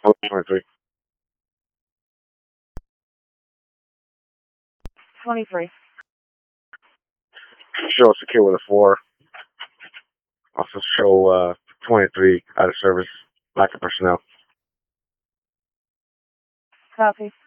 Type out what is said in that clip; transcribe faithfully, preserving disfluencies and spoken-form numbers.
twenty-three. twenty-three. Show secure with a four. Also show uh, twenty-three out of service. Lack of personnel. Copy.